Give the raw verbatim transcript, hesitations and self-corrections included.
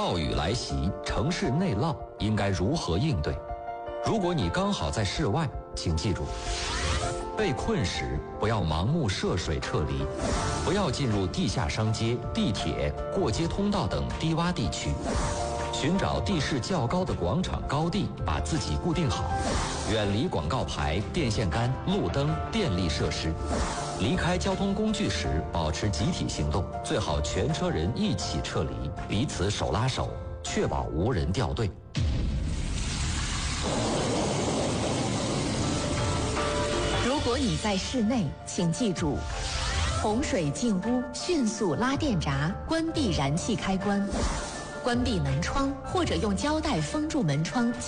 暴雨来袭，城市内涝应该如何应对？如果你刚好在室外，请记住，被困时不要盲目涉水撤离，不要进入地下商街、地铁、过街通道等低洼地区，寻找地势较高的广场高地，把自己固定好，远离广告牌、电线杆、路灯、电力设施。离开交通工具时，保持集体行动，最好全车人一起撤离，彼此手拉手，确保无人掉队。 如果你在室内，请记住：洪水进屋，迅速拉电闸，关闭燃气开关，关闭门窗或者用胶带封住门窗。